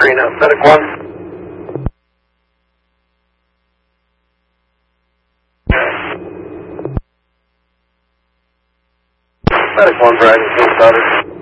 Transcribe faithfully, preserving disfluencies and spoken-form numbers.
Green out, Medic one. Medic one, Dragon, King Powder.